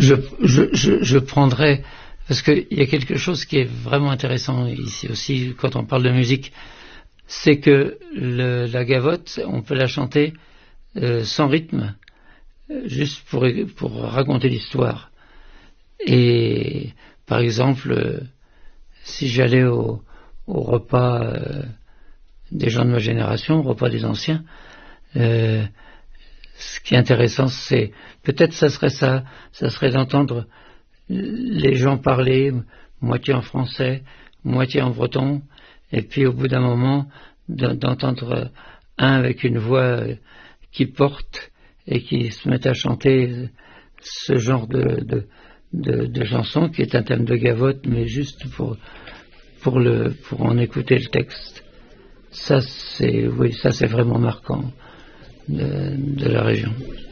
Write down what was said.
je prendrais, parce qu'il y a quelque chose qui est vraiment intéressant ici aussi quand on parle de musique, c'est que la gavotte, on peut la chanter sans rythme, juste pour raconter l'histoire. Et par exemple, si j'allais au repas des gens de ma génération, au repas des anciens, ce qui est intéressant, c'est peut-être ça serait d'entendre les gens parler moitié en français, moitié en breton, et puis au bout d'un moment d'entendre un avec une voix qui porte et qui se met à chanter ce genre de chanson qui est un thème de gavotte, mais juste pour en écouter le texte. Ça c'est vraiment marquant de la région.